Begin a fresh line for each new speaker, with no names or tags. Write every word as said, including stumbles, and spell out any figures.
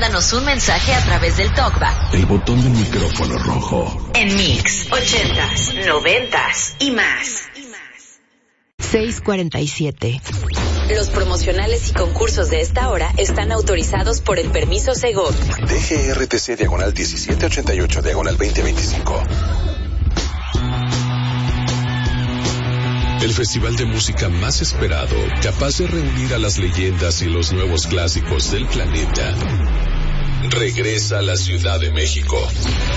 mándanos un mensaje a través del TalkBack.
El botón del micrófono rojo.
En Mix, ochentas, noventas y más.
seis cuarenta y siete.
Los promocionales y concursos de esta hora están autorizados por el permiso Segov.
D G R T C diagonal diecisiete ochenta y ocho diagonal veinte veinticinco.
El festival de música más esperado, capaz de reunir a las leyendas y los nuevos clásicos del planeta, regresa a la Ciudad de México.